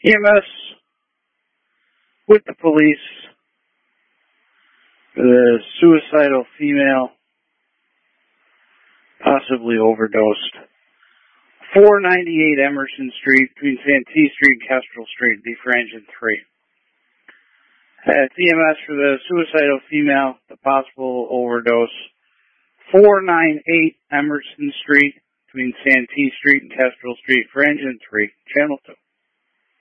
EMS with the police for the suicidal female, possibly overdosed. 498 Emerson Street between Santee Street and Kestrel Street, D for engine 3. It's EMS for the suicidal female, the possible overdose. 498 Emerson Street between Santee Street and Kestrel Street for engine 3, channel 2.